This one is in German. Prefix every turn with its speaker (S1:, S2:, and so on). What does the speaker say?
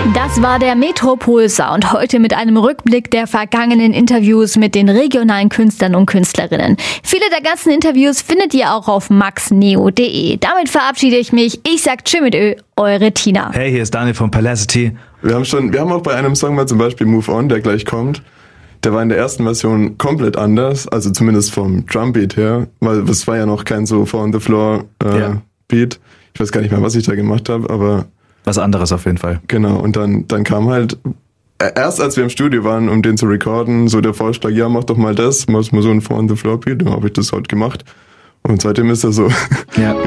S1: Das war der Metropol-Sound, heute mit einem Rückblick der vergangenen Interviews mit den regionalen Künstlern und Künstlerinnen. Viele der ganzen Interviews findet ihr auch auf maxneo.de. Damit verabschiede ich mich. Ich sag tschüss mit Ö, eure Tina.
S2: Hey, hier ist Daniel von Palacity.
S3: Wir haben auch bei einem Song mal zum Beispiel Move On, der gleich kommt. Der war in der ersten Version komplett anders, also zumindest vom Drumbeat her, weil es war ja noch kein so Four-on-the-Floor-Beat. Ich weiß gar nicht mehr, was ich da gemacht habe, aber...
S2: Was anderes auf jeden Fall.
S3: Genau, und dann kam halt, erst als wir im Studio waren, um den zu recorden, so der Vorschlag, ja, mach doch mal das, mach mal so ein Four-on-the-Floor-Beat, dann habe ich das halt gemacht. Und seitdem ist er so.
S2: Ja.